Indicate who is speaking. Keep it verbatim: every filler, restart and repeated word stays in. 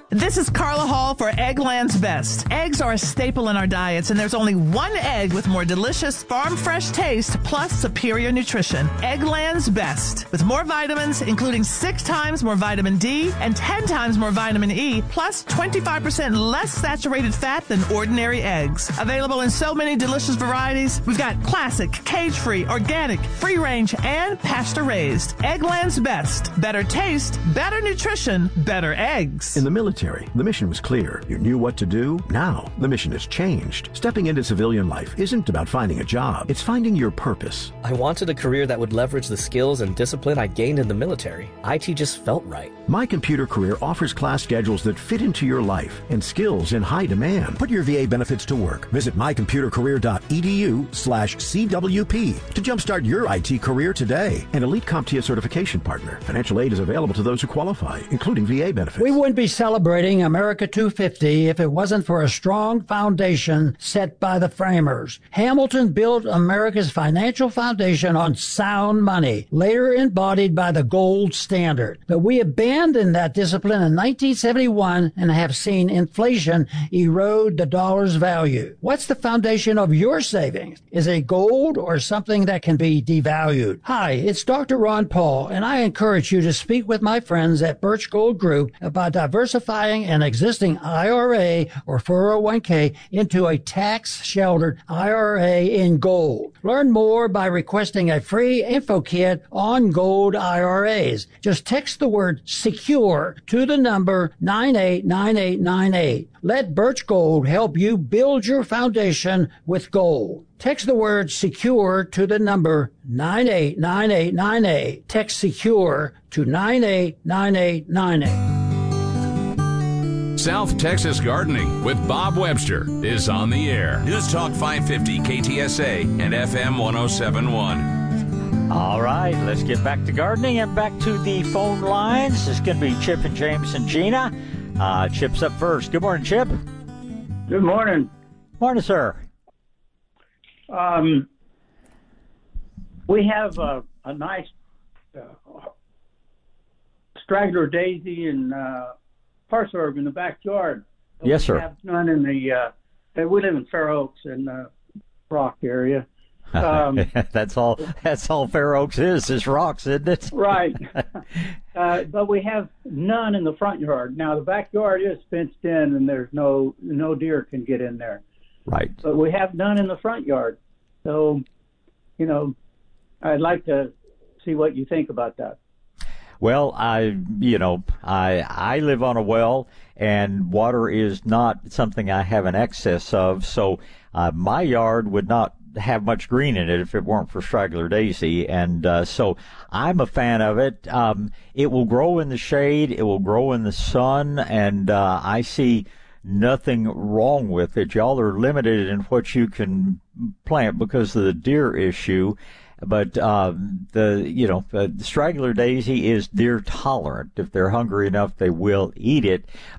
Speaker 1: This is Carla Hall for Eggland's Best. Eggs are a staple in our diets, and there's only one egg with more delicious farm-fresh taste plus superior nutrition. Eggland's Best. With more vitamins, including six times more vitamin D and ten times more vitamin E, plus twenty-five percent less saturated fat than ordinary eggs. Available in so many delicious varieties. We've got classic, cage-free, organic, free-range, and pasture-raised. Eggland's Best. Better taste, better nutrition, better eggs.
Speaker 2: In the military, the mission was clear. You knew what to do. Now, the mission has changed. Stepping into civilian life isn't about finding a job. It's finding your purpose.
Speaker 3: I wanted a career that would leverage the skills and discipline I gained in the military. I T just felt right.
Speaker 2: My Computer Career offers class schedules that fit into your life and skills in high demand. Put your V A benefits to work. Visit mycomputercareer.edu slash CWP to jumpstart your I T career today. An Elite CompTIA certification partner. Financial aid is available to those who qualify, including V A benefits.
Speaker 4: We wouldn't be celebrating America two fifty if it wasn't for a strong foundation set by the framers. Hamilton built America's financial foundation on sound money, later embodied by the gold standard. But we abandoned that discipline in nineteen seventy-one and have seen inflation erode the dollar's value. What's the foundation of your savings? Is it gold or something that can be devalued? Hi, it's Doctor Ron Paul, and I encourage you to speak with my friends at Birch Gold Group about diversifying an existing I R A or four oh one k into a tax-sheltered I R A in gold. Learn more by requesting a free info kit on gold I R As. Just text the word SECURE to the number nine eight nine eight nine eight. Let Birch Gold help you build your foundation with gold. Text the word SECURE to the number nine eight nine eight nine eight. Text SECURE to nine eight nine eight nine eight.
Speaker 5: South Texas Gardening with Bob Webster is on the air. News Talk five fifty K T S A and F M one oh seven point one.
Speaker 6: All right, let's get back to gardening and back to the phone lines. This is going to be Chip and James and Gina. Uh, Chip's up first. Good morning, Chip.
Speaker 7: Good morning.
Speaker 6: Morning, sir.
Speaker 7: Um, we have a, a nice uh, straggler daisy and uh, parse herb in the backyard.
Speaker 6: Yes, sir.
Speaker 7: We have none in the. Uh, we live in Fair Oaks in the Rock area. Um,
Speaker 6: that's all. That's all Fair Oaks is. Is rocks, isn't it?
Speaker 7: Right. uh, but we have none in the front yard. Now the backyard is fenced in, and there's no no deer can get in there.
Speaker 6: Right.
Speaker 7: But we have none in the front yard. So, you know, I'd like to see what you think about that.
Speaker 6: Well, I, you know, I I live on a well, and water is not something I have an excess of. So uh, my yard would not have much green in it if it weren't for straggler daisy, and uh, so I'm a fan of it. Um, it will grow in the shade, it will grow in the sun, and uh, I see nothing wrong with it. Y'all are limited in what you can plant because of the deer issue. But uh, the you know the straggler daisy is deer tolerant. If they're hungry enough, they will eat it.